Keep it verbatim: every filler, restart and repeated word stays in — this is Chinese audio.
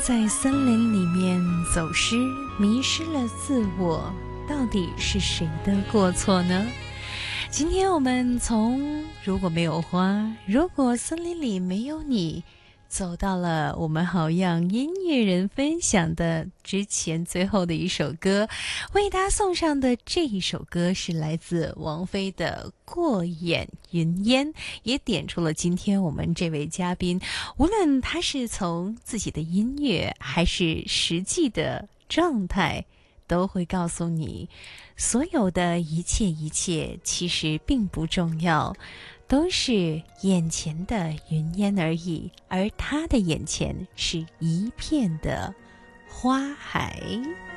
在森林里面走失，迷失了自我，到底是谁的过错呢？今天我们从如果没有花，如果森林里没有你，走到了我们好样音乐人分享的之前最后的一首歌，为大家送上的这一首歌是来自王菲的《过眼云烟》，也点出了今天我们这位嘉宾，无论他是从自己的音乐还是实际的状态，都会告诉你，所有的一切一切其实并不重要，都是眼前的云烟而已，而他的眼前是一片的花海。